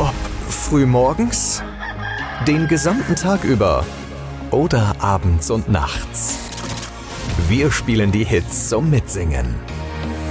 Ob frühmorgens, den gesamten Tag über oder abends und nachts. Wir spielen die Hits zum Mitsingen.